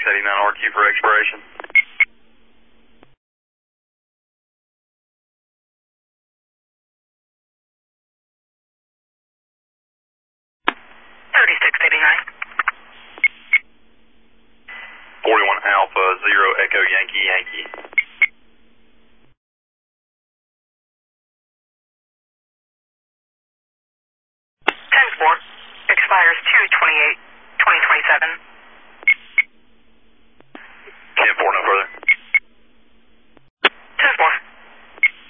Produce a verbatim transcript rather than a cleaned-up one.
eighty-nine R Q for expiration. thirty-six eighty-nine. forty-one Alpha, zero Echo Yankee Yankee. ten four. Expires two twenty-eight twenty twenty-seven. ten four,